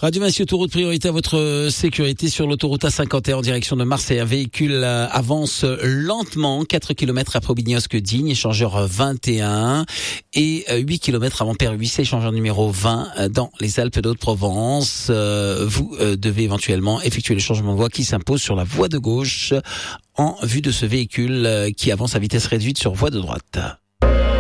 Radio Massy Autoroute, priorité à votre sécurité sur l'autoroute A51 en direction de Marseille. Un véhicule avance lentement, 4 km après Aubignosc-Digne, échangeur 21 et 8 km avant Père-Huisset, échangeur numéro 20 dans les Alpes d'Haute-Provence. Vous devez éventuellement effectuer le changement de voie qui s'impose sur la voie de gauche en vue de ce véhicule qui avance à vitesse réduite sur voie de droite.